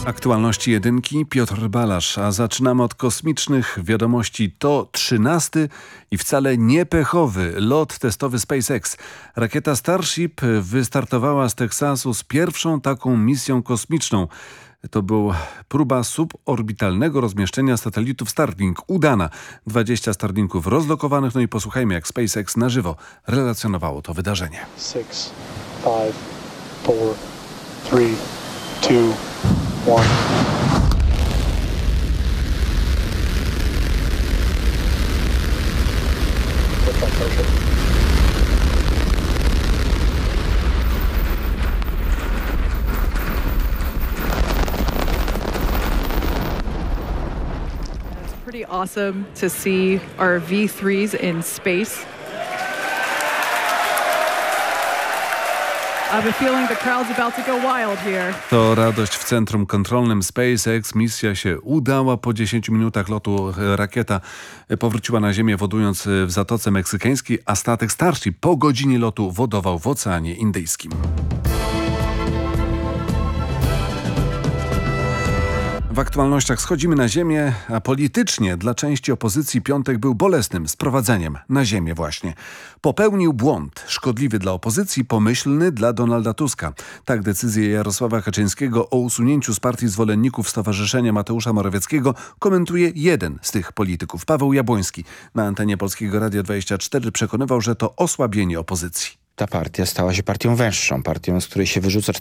Aktualności jedynki, Piotr Balasz, a zaczynamy od kosmicznych wiadomości. To 13. i wcale nie pechowy lot testowy SpaceX. Rakieta Starship wystartowała z Teksasu z pierwszą taką misją kosmiczną. To była próba suborbitalnego rozmieszczenia satelitów Starlink. Udana. 20 Starlinków rozlokowanych. No i posłuchajmy, jak SpaceX na żywo relacjonowało to wydarzenie. 6, 5, 4, 3, 2, 1. It's pretty awesome to see our V3s in space. I have a feeling the crowd's about to go wild here. To radość w centrum kontrolnym SpaceX. Misja się udała. Po 10 minutach lotu rakieta powróciła na ziemię, wodując w Zatoce Meksykańskiej, a statek Starship po godzinie lotu wodował w Oceanie Indyjskim. W aktualnościach schodzimy na ziemię, a politycznie dla części opozycji piątek był bolesnym sprowadzeniem na ziemię właśnie. Popełnił błąd, szkodliwy dla opozycji, pomyślny dla Donalda Tuska. Tak decyzję Jarosława Kaczyńskiego o usunięciu z partii zwolenników Stowarzyszenia Mateusza Morawieckiego komentuje jeden z tych polityków, Paweł Jabłoński. Na antenie Polskiego Radia 24 przekonywał, że to osłabienie opozycji. Ta partia stała się partią węższą, partią, z której się wyrzuca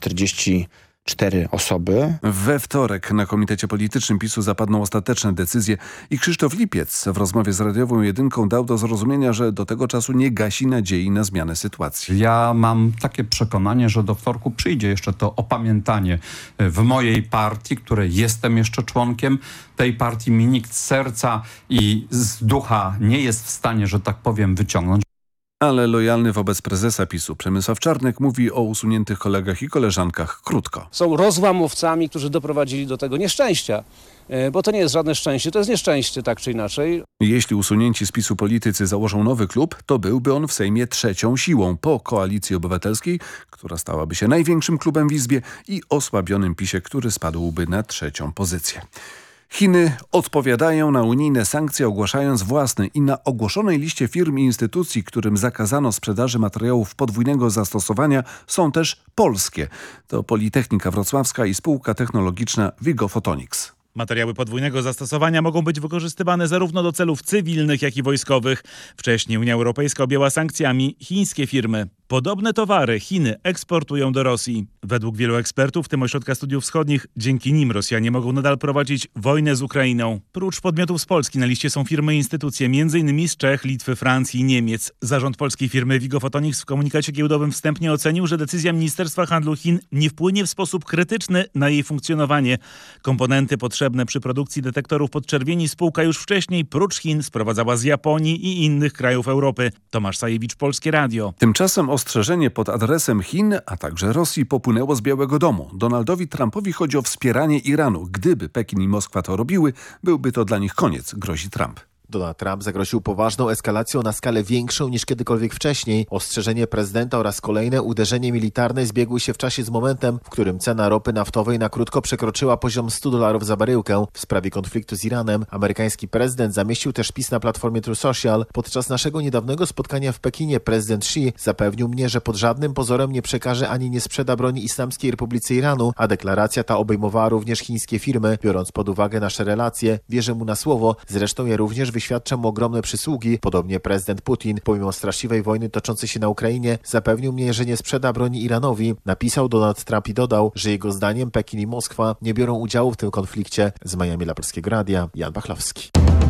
44 osoby. We wtorek na Komitecie Politycznym PiS-u zapadną ostateczne decyzje i Krzysztof Lipiec w rozmowie z Radiową Jedynką dał do zrozumienia, że do tego czasu nie gasi nadziei na zmianę sytuacji. Ja mam takie przekonanie, że do wtorku przyjdzie jeszcze to opamiętanie w mojej partii, której jestem jeszcze członkiem. Tej partii mi nikt z serca i z ducha nie jest w stanie, że tak powiem, wyciągnąć. Ale lojalny wobec prezesa PiS-u Przemysław Czarnek mówi o usuniętych kolegach i koleżankach krótko. Są rozłamowcami, którzy doprowadzili do tego nieszczęścia, bo to nie jest żadne szczęście, to jest nieszczęście tak czy inaczej. Jeśli usunięci z PiS-u politycy założą nowy klub, to byłby on w Sejmie trzecią siłą po Koalicji Obywatelskiej, która stałaby się największym klubem w Izbie, i osłabionym PiS-ie, który spadłby na trzecią pozycję. Chiny odpowiadają na unijne sankcje, ogłaszając własne i na ogłoszonej liście firm i instytucji, którym zakazano sprzedaży materiałów podwójnego zastosowania, są też polskie. To Politechnika Wrocławska i spółka technologiczna Vigo Photonics. Materiały podwójnego zastosowania mogą być wykorzystywane zarówno do celów cywilnych, jak i wojskowych. Wcześniej Unia Europejska objęła sankcjami chińskie firmy. Podobne towary Chiny eksportują do Rosji. Według wielu ekspertów, w tym Ośrodka Studiów Wschodnich, dzięki nim Rosjanie mogą nadal prowadzić wojnę z Ukrainą. Prócz podmiotów z Polski na liście są firmy i instytucje m.in. z Czech, Litwy, Francji i Niemiec. Zarząd polskiej firmy Vigo Photonics w komunikacie giełdowym wstępnie ocenił, że decyzja Ministerstwa Handlu Chin nie wpłynie w sposób krytyczny na jej funkcjonowanie. Komponenty potrzebne przy produkcji detektorów podczerwieni spółka już wcześniej prócz Chin sprowadzała z Japonii i innych krajów Europy. Tomasz Sajewicz, Polskie Radio. Tymczasem ostrzeżenie pod adresem Chin, a także Rosji popłynęło z Białego Domu. Donaldowi Trumpowi chodzi o wspieranie Iranu. Gdyby Pekin i Moskwa to robiły, byłby to dla nich koniec, grozi Trump. Donald Trump zagroził poważną eskalacją na skalę większą niż kiedykolwiek wcześniej. Ostrzeżenie prezydenta oraz kolejne uderzenie militarne zbiegły się w czasie z momentem, w którym cena ropy naftowej na krótko przekroczyła poziom $100 za baryłkę. W sprawie konfliktu z Iranem amerykański prezydent zamieścił też wpis na platformie Truth Social. Podczas naszego niedawnego spotkania w Pekinie prezydent Xi zapewnił mnie, że pod żadnym pozorem nie przekaże ani nie sprzeda broni Islamskiej Republice Iranu, a deklaracja ta obejmowała również chińskie firmy. Biorąc pod uwagę nasze relacje, wierzę mu na słowo. Zresztą ja również wyświadczam mu ogromne przysługi. Podobnie prezydent Putin, pomimo straszliwej wojny toczącej się na Ukrainie, zapewnił mnie, że nie sprzeda broni Iranowi. Napisał Donald Trump i dodał, że jego zdaniem Pekin i Moskwa nie biorą udziału w tym konflikcie. Z Miami dla Polskiego Radia, Jan Pachlowski.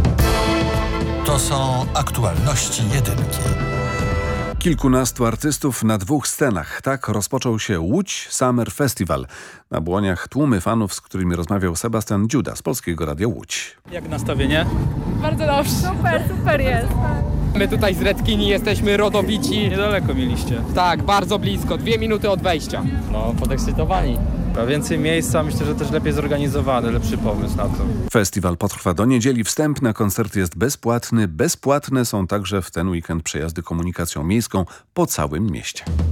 To są aktualności jedynki. Kilkunastu artystów na 2 scenach. Tak rozpoczął się Łódź Summer Festival. Na błoniach tłumy fanów, z którymi rozmawiał Sebastian Dziuda z Polskiego Radia Łódź. Jak nastawienie? Bardzo dobrze. Super jest. My tutaj z Redkini jesteśmy rodowici. Niedaleko mieliście. Tak, bardzo blisko, 2 minuty od wejścia. No, podekscytowani. A więcej miejsca, myślę, że też lepiej zorganizowany, lepszy pomysł na to. Festiwal potrwa do niedzieli. Wstęp na koncert jest bezpłatny. Bezpłatne są także w ten weekend przejazdy komunikacją miejską po całym mieście.